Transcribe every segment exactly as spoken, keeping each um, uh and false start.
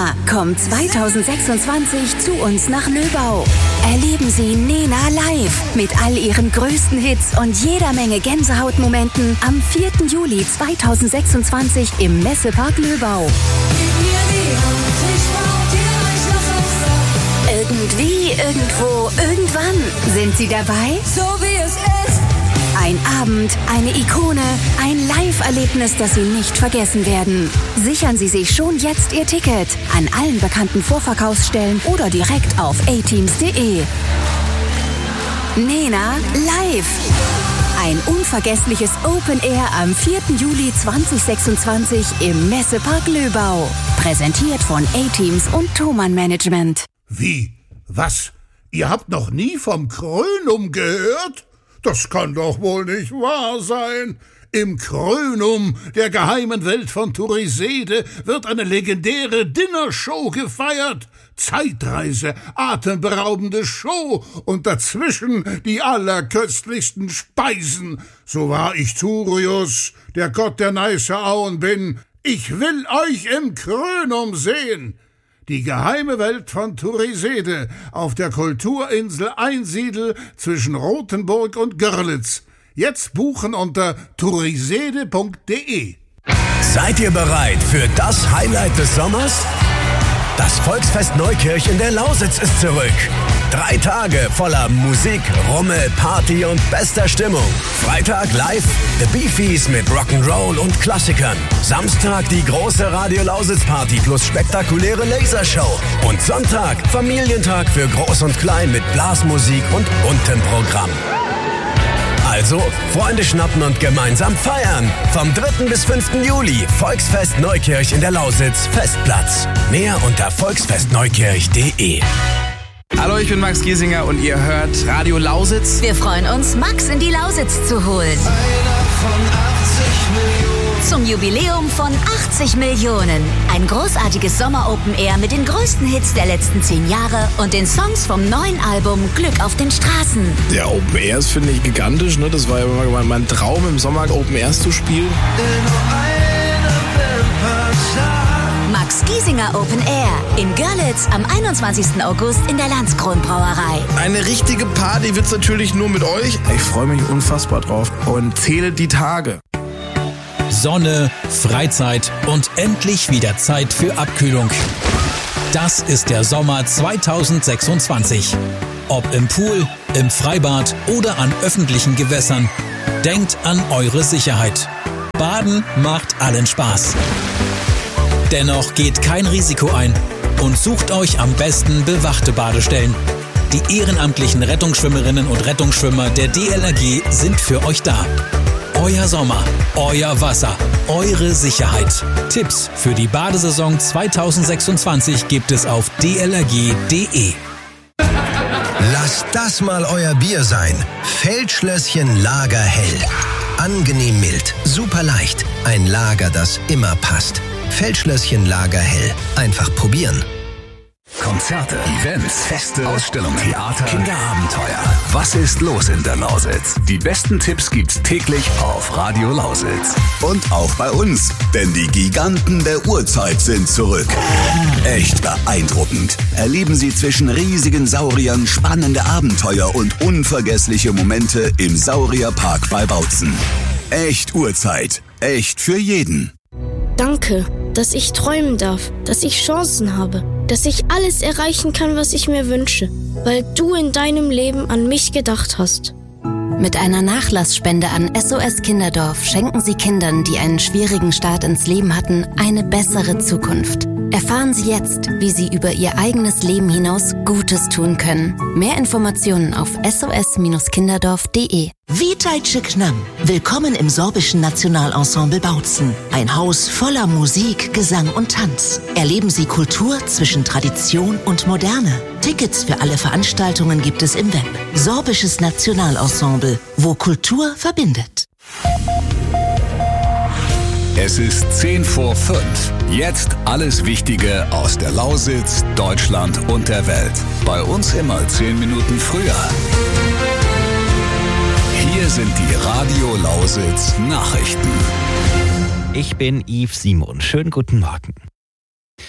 Nena kommt zwanzig sechsundzwanzig zu uns nach Löbau. Erleben Sie Nena live mit all ihren größten Hits und jeder Menge Gänsehautmomenten am vierten Juli zweitausendsechsundzwanzig im Messepark Löbau. Irgendwie, irgendwo, irgendwann. Sind Sie dabei? So wie es ist. Ein Abend, eine Ikone, ein Live-Erlebnis, das Sie nicht vergessen werden. Sichern Sie sich schon jetzt Ihr Ticket an allen bekannten Vorverkaufsstellen oder direkt auf a teams punkt de. Nena live. Ein unvergessliches Open Air am vierten Juli zweitausendsechsundzwanzig im Messepark Löbau. Präsentiert von A-Teams und Thomann Management. Wie? Was? Ihr habt noch nie vom Krönum gehört? Das kann doch wohl nicht wahr sein. Im Krönum, der geheimen Welt von Turisede, wird eine legendäre Dinnershow gefeiert. Zeitreise, atemberaubende Show und dazwischen die allerköstlichsten Speisen. So wahr ich Turius, der Gott der Neiße-Auen bin, ich will euch im Krönum sehen. Die geheime Welt von Turisede auf der Kulturinsel Einsiedel zwischen Rothenburg und Görlitz. Jetzt buchen unter turisede punkt de. Seid ihr bereit für das Highlight des Sommers? Das Volksfest Neukirch in der Lausitz ist zurück. Drei Tage voller Musik, Rummel, Party und bester Stimmung. Freitag live The Beefies mit Rock'n'Roll und Klassikern. Samstag die große Radio Lausitz Party plus spektakuläre Lasershow. Und Sonntag Familientag für Groß und Klein mit Blasmusik und buntem Programm. Also, Freunde schnappen und gemeinsam feiern. Vom dritten bis fünften Juli, Volksfest Neukirch in der Lausitz, Festplatz. Mehr unter volksfestneukirch punkt de. Hallo, ich bin Max Giesinger und ihr hört Radio Lausitz. Wir freuen uns, Max in die Lausitz zu holen. Einer von achtzig Millionen. Zum Jubiläum von achtzig Millionen. Ein großartiges Sommer-Open-Air mit den größten Hits der letzten zehn Jahre und den Songs vom neuen Album Glück auf den Straßen. Der Open Airs finde ich gigantisch, ne? Das war ja immer mein Traum, im Sommer Open Airs zu spielen. Max Giesinger Open Air in Görlitz am einundzwanzigsten August in der Landskron Brauerei. Eine richtige Party wird's natürlich nur mit euch. Ich freue mich unfassbar drauf und zähle die Tage. Sonne, Freizeit und endlich wieder Zeit für Abkühlung. Das ist der Sommer zweitausendsechsundzwanzig. Ob im Pool, im Freibad oder an öffentlichen Gewässern, denkt an eure Sicherheit. Baden macht allen Spaß. Dennoch geht kein Risiko ein und sucht euch am besten bewachte Badestellen. Die ehrenamtlichen Rettungsschwimmerinnen und Rettungsschwimmer der D L R G sind für euch da. Euer Sommer, euer Wasser, eure Sicherheit. Tipps für die Badesaison zweitausendsechsundzwanzig gibt es auf d l r g punkt de. Lasst das mal euer Bier sein. Feldschlösschen Lager Hell. Angenehm mild, super leicht. Ein Lager, das immer passt. Feldschlösschen Lager Hell. Einfach probieren. Konzerte, Events, Feste, Ausstellungen, Theater, Kinderabenteuer. Was ist los in der Lausitz? Die besten Tipps gibt's täglich auf Radio Lausitz. Und auch bei uns, denn die Giganten der Urzeit sind zurück. Echt beeindruckend. Erleben Sie zwischen riesigen Sauriern spannende Abenteuer und unvergessliche Momente im Saurierpark bei Bautzen. Echt Urzeit. Echt für jeden. Danke, dass ich träumen darf, dass ich Chancen habe, dass ich alles erreichen kann, was ich mir wünsche, weil du in deinem Leben an mich gedacht hast. Mit einer Nachlassspende an S O S Kinderdorf schenken Sie Kindern, die einen schwierigen Start ins Leben hatten, eine bessere Zukunft. Erfahren Sie jetzt, wie Sie über Ihr eigenes Leben hinaus Gutes tun können. Mehr Informationen auf s o s kinderdorf punkt de. Witajcie k nam. Willkommen im Sorbischen Nationalensemble Bautzen. Ein Haus voller Musik, Gesang und Tanz. Erleben Sie Kultur zwischen Tradition und Moderne. Tickets für alle Veranstaltungen gibt es im Web. Sorbisches Nationalensemble, wo Kultur verbindet. Es ist zehn vor fünf. Jetzt alles Wichtige aus der Lausitz, Deutschland und der Welt. Bei uns immer zehn Minuten früher. Hier sind die Radio Lausitz Nachrichten. Ich bin Yves Simon. Schönen guten Morgen.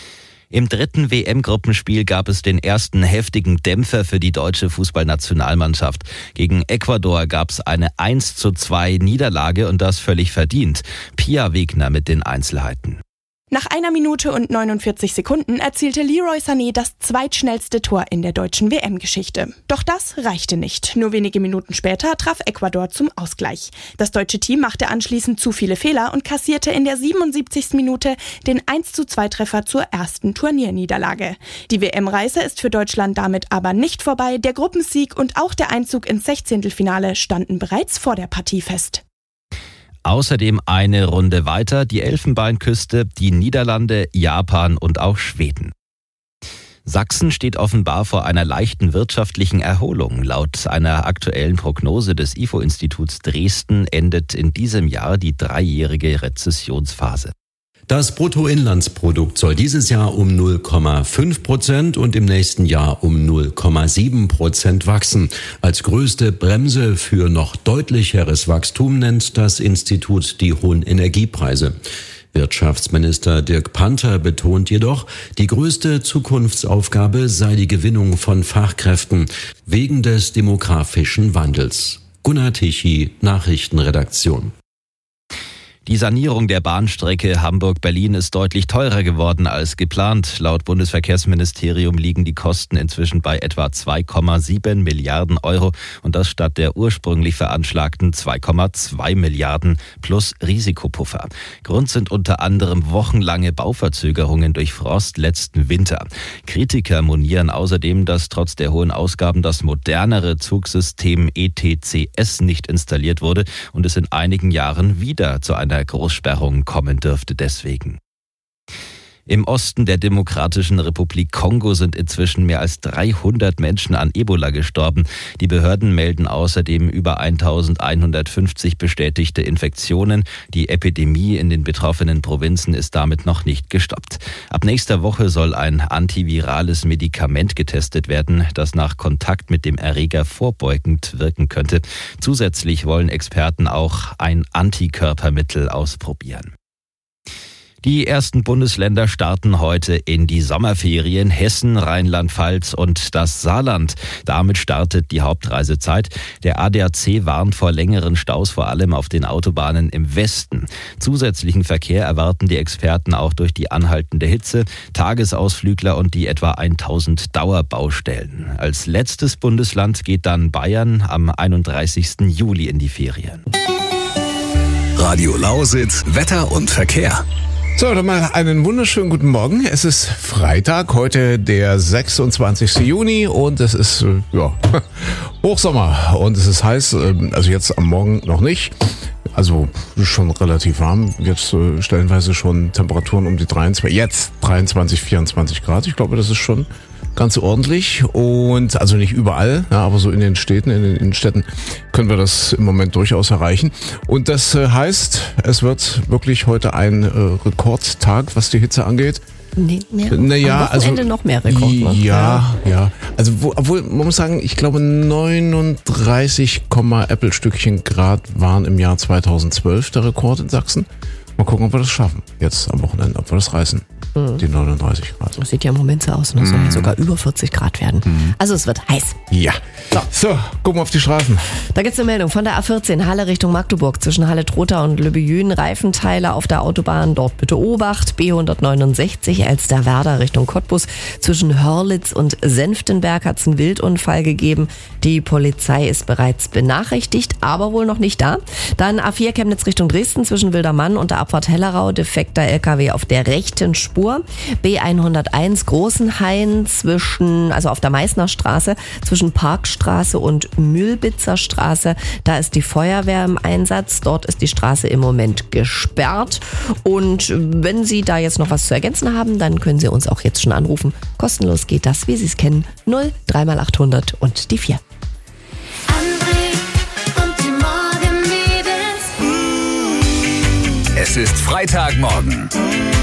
Im dritten W M-Gruppenspiel gab es den ersten heftigen Dämpfer für die deutsche Fußballnationalmannschaft. Gegen Ecuador gab es eine eins zu zwei Niederlage und das völlig verdient. Pia Wegner mit den Einzelheiten. Nach einer Minute und neunundvierzig Sekunden erzielte Leroy Sané das zweitschnellste Tor in der deutschen W M-Geschichte. Doch das reichte nicht. Nur wenige Minuten später traf Ecuador zum Ausgleich. Das deutsche Team machte anschließend zu viele Fehler und kassierte in der siebenundsiebzigsten Minute den eins zu zwei Treffer zur ersten Turnierniederlage. Die W M-Reise ist für Deutschland damit aber nicht vorbei. Der Gruppensieg und auch der Einzug ins Sechzehntelfinale standen bereits vor der Partie fest. Außerdem eine Runde weiter die Elfenbeinküste, die Niederlande, Japan und auch Schweden. Sachsen steht offenbar vor einer leichten wirtschaftlichen Erholung. Laut einer aktuellen Prognose des I F O-Instituts Dresden endet in diesem Jahr die dreijährige Rezessionsphase. Das Bruttoinlandsprodukt soll dieses Jahr um null Komma fünf Prozent und im nächsten Jahr um null Komma sieben Prozent wachsen. Als größte Bremse für noch deutlicheres Wachstum nennt das Institut die hohen Energiepreise. Wirtschaftsminister Dirk Panther betont jedoch, die größte Zukunftsaufgabe sei die Gewinnung von Fachkräften wegen des demografischen Wandels. Gunnar Tichy, Nachrichtenredaktion. Die Sanierung der Bahnstrecke Hamburg-Berlin ist deutlich teurer geworden als geplant. Laut Bundesverkehrsministerium liegen die Kosten inzwischen bei etwa zwei Komma sieben Milliarden Euro und das statt der ursprünglich veranschlagten zwei Komma zwei Milliarden plus Risikopuffer. Grund sind unter anderem wochenlange Bauverzögerungen durch Frost letzten Winter. Kritiker monieren außerdem, dass trotz der hohen Ausgaben das modernere Zugsystem E T C S nicht installiert wurde und es in einigen Jahren wieder zu einer Großsperrung kommen dürfte deswegen. Im Osten der Demokratischen Republik Kongo sind inzwischen mehr als dreihundert Menschen an Ebola gestorben. Die Behörden melden außerdem über eintausendeinhundertfünfzig bestätigte Infektionen. Die Epidemie in den betroffenen Provinzen ist damit noch nicht gestoppt. Ab nächster Woche soll ein antivirales Medikament getestet werden, das nach Kontakt mit dem Erreger vorbeugend wirken könnte. Zusätzlich wollen Experten auch ein Antikörpermittel ausprobieren. Die ersten Bundesländer starten heute in die Sommerferien. Hessen, Rheinland-Pfalz und das Saarland. Damit startet die Hauptreisezeit. Der A D A C warnt vor längeren Staus, vor allem auf den Autobahnen im Westen. Zusätzlichen Verkehr erwarten die Experten auch durch die anhaltende Hitze, Tagesausflügler und die etwa tausend Dauerbaustellen. Als letztes Bundesland geht dann Bayern am einunddreißigsten Juli in die Ferien. Radio Lausitz, Wetter und Verkehr. So, dann mal einen wunderschönen guten Morgen. Es ist Freitag, heute der sechsundzwanzigsten Juni und es ist, ja, Hochsommer und es ist heiß, also jetzt am Morgen noch nicht. Also schon relativ warm, jetzt äh, stellenweise schon Temperaturen um die dreiundzwanzig, jetzt dreiundzwanzig, vierundzwanzig Grad. Ich glaube, das ist schon ganz ordentlich und also nicht überall, ja, aber so in den Städten, in den Innenstädten können wir das im Moment durchaus erreichen. Und das äh, heißt, es wird wirklich heute ein äh, Rekordtag, was die Hitze angeht. Nee, mehr. Naja, am Wochenende also, noch mehr Rekord. Ja, ja, ja. Also wo, obwohl, man muss sagen, ich glaube neununddreißig, Äppelstückchen Grad waren im Jahr zweitausendzwölf der Rekord in Sachsen. Mal gucken, ob wir das schaffen jetzt am Wochenende, ob wir das reißen. Mhm. Die neununddreißig Grad. Das sieht ja im Moment so aus, ne? Soll mhm. sogar über vierzig Grad werden. Mhm. Also es wird heiß. Ja. So, so gucken wir auf die Straßen. Da gibt's eine Meldung von der A vierzehn, Halle Richtung Magdeburg, zwischen Halle-Trotha und Lübbejün. Reifenteile auf der Autobahn, dort bitte Obacht. B hundertneunundsechzig, Elsterwerda Richtung Cottbus. Zwischen Hörlitz und Senftenberg hat's einen Wildunfall gegeben. Die Polizei ist bereits benachrichtigt, aber wohl noch nicht da. Dann A vier Chemnitz Richtung Dresden, zwischen Wildermann und der Abfahrt Hellerau. Defekter L K W auf der rechten Spur. B hunderteins Großenhain zwischen, also auf der Meißner Straße, zwischen Parkstraße und Mühlbitzer Straße. Da ist die Feuerwehr im Einsatz. Dort ist die Straße im Moment gesperrt. Und wenn Sie da jetzt noch was zu ergänzen haben, dann können Sie uns auch jetzt schon anrufen. Kostenlos geht das, wie Sie es kennen. null drei mal achthundert und die vier. Es ist Freitagmorgen.